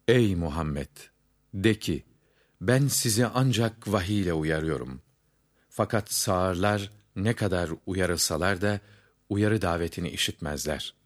Ey Muhammed! De ki, ben sizi ancak vahiy ile uyarıyorum. Fakat sağırlar ne kadar uyarılsalar da uyarı davetini işitmezler.